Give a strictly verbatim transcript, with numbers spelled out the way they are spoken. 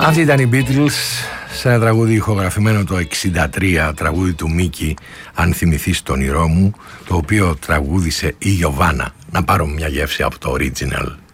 Αυτοί ήταν οι Beatles σε ένα τραγούδι ηχογραφημένο το εξήντα τρία, τραγούδι του Μίκη, αν θυμηθείς το όνειρό μου, το οποίο τραγούδισε η Γιωβάνα. Να πάρω μια γεύση από το original.